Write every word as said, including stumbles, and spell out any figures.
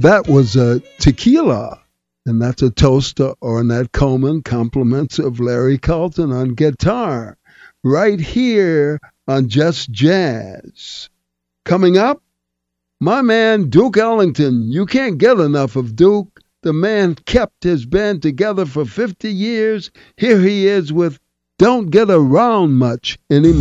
That was a tequila, and that's a toast to Ornette Coleman, compliments of Larry Carlton on guitar, right here on Just Jazz. Coming up, my man Duke Ellington. You can't get enough of Duke. The man kept his band together for fifty years. Here he is with Don't Get Around Much Anymore.